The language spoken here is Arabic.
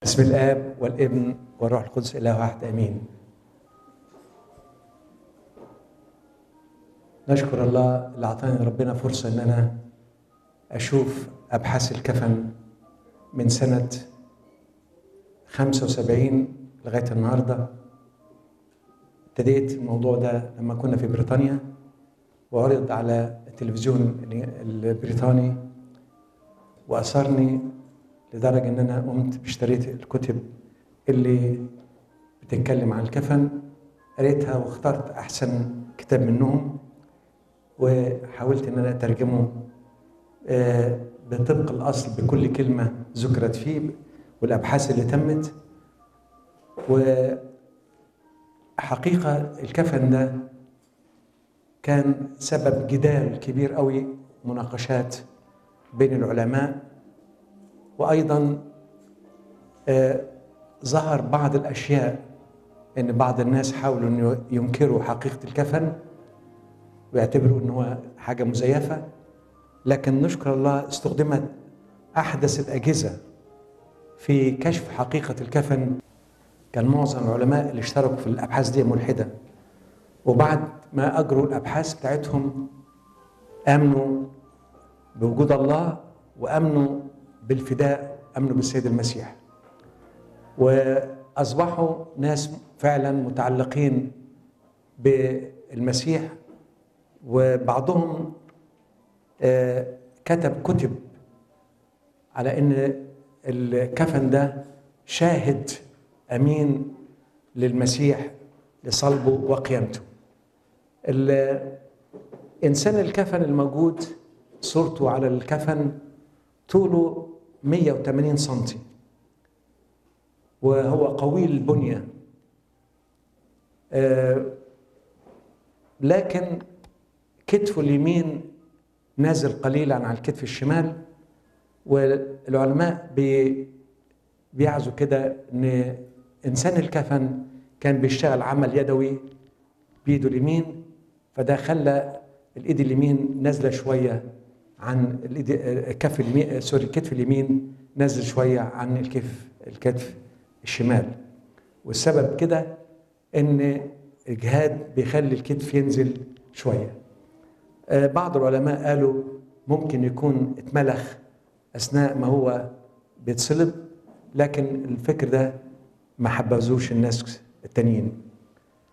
بسم الآب والابن والروح القدس إله واحد آمين. نشكر الله اللي أعطاني ربنا فرصة إن أنا أشوف أبحاث الكفن من سنة 75 لغاية النهاردة. ابتديت الموضوع ده لما كنا في بريطانيا وعرض على التلفزيون البريطاني، وأثرني لدرجة إن أنا قمت اشتريت الكتب اللي بتتكلم عن الكفن، قريتها واخترت أحسن كتاب منهم وحاولت إن أنا أترجمه بطبق الأصل بكل كلمة ذكرت فيه والأبحاث اللي تمت. وحقيقة الكفن ده كان سبب جدال كبير قوي، مناقشات بين العلماء، وأيضا ظهر بعض الأشياء إن بعض الناس حاولوا إنه ينكروا حقيقة الكفن ويعتبروا إنه هو حاجة مزيفة، لكن نشكر الله استخدمت أحدث الأجهزة في كشف حقيقة الكفن. كان معظم العلماء اللي اشتركوا في الأبحاث دي ملحدة، وبعد ما أجروا الأبحاث بتاعتهم آمنوا بوجود الله وآمنوا بالفداء، آمنوا بالسيد المسيح، وأصبحوا ناس فعلا متعلقين بالمسيح. وبعضهم كتب كتب على إن الكفن ده شاهد أمين للمسيح لصلبه وقيامته. إنسان الكفن الموجود صورته على الكفن طوله 180 سنتي، وهو قوي البنية، لكن كتفه اليمين نازل قليلا عن الكتف الشمال. والعلماء بيعزوا كده ان انسان الكفن كان بيشتغل عمل يدوي بيده اليمين، فده خلى الايد اليمين نازله شويه عن الكف اليمين، الكتف اليمين نازل شويه عن الكتف الشمال. والسبب كده ان الجهاد بيخلي الكتف ينزل شويه. بعض العلماء قالوا ممكن يكون اتملخ اثناء ما هو بيتصلب، لكن الفكر ده ما حبذوش الناس التانيين.